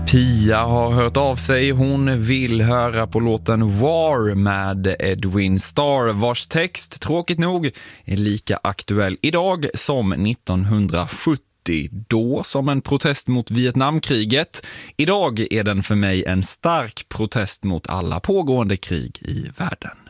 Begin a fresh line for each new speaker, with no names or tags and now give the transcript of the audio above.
Pia har hört av sig. Hon vill höra på låten War med Edwin Starr, vars text, tråkigt nog, är lika aktuell idag som 1970. Då som en protest mot Vietnamkriget. Idag är den för mig en stark protest mot alla pågående krig i världen.